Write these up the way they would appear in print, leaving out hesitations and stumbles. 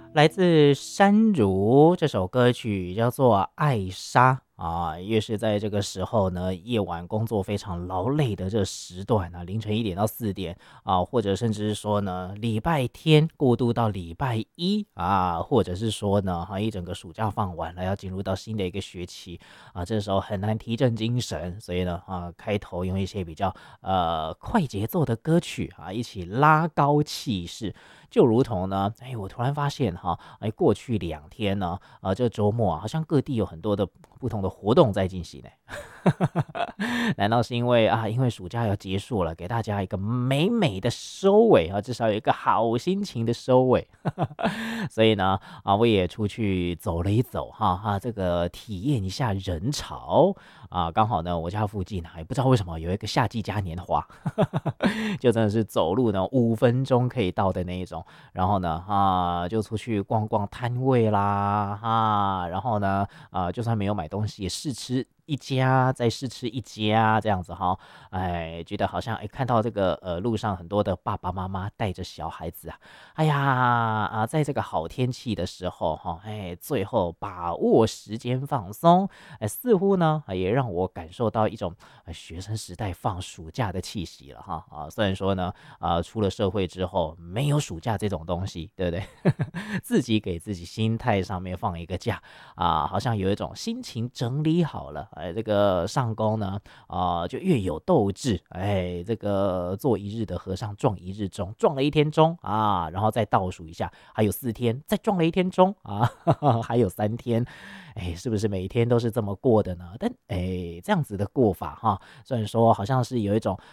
来自山如这首歌曲叫做《爱莎》啊，越是在这个时候呢，夜晚工作非常劳累的这时段啊，凌晨1点到4点啊，或者甚至是说呢，礼拜天过渡到礼拜一啊，或者是说呢，一整个暑假放完了，要进入到新的一个学期啊，这时候很难提振精神，所以呢，开头用一些比较快节奏的歌曲啊，一起拉高气势。就如同呢，我突然发现哈，过去2天呢，这周末啊，好像各地有很多的不同的活动在进行呢。难道是因为暑假要结束了，给大家一个美美的收尾啊，至少有一个好心情的收尾。所以呢，我也出去走了一走这个体验一下人潮啊，刚好呢，我家附近也不知道为什么有一个夏季嘉年华，就真的是走路呢5分钟可以到的那一种。然后呢，就出去逛逛摊位啦，然后呢，就算没有买东西，也试吃一家，再试吃一家这样子哈，觉得好像看到这个路上很多的爸爸妈妈带着小孩子啊，哎呀在这个好天气的时候哈，最后把握时间放松，似乎呢也让我感受到一种学生时代放暑假的气息了哈虽然说呢出了社会之后没有暑假这种东西，对不对？自己给自己心态上面放一个假好像有一种心情整理好了，这个上工呢就越有斗志，这个做一日的和尚撞一日钟，撞了一天钟然后再倒数一下，还有4天，再撞了一天钟还有3天，是不是每一天都是这么过的呢？但这样子的过法虽然说好像是有一种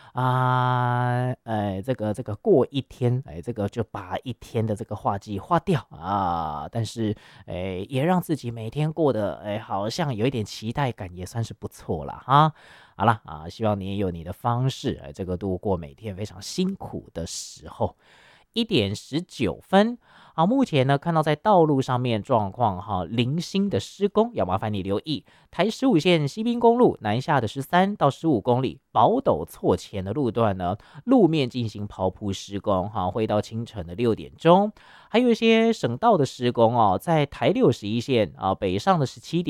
这个过一天，这个就把一天的这个画技画掉但是也让自己每天过得好像有一点期待感，也算是不错了哈。好了希望你也有你的方式，这个度过每天非常辛苦的时候。1点19分目前呢看到在道路上面状况零星的施工，要麻烦你留意台15线西滨公路南下的13到15公里宝斗错前的路段呢，路面进行刨铺施工会到清晨的6点钟，还有一些省道的施工在台61线北上的17点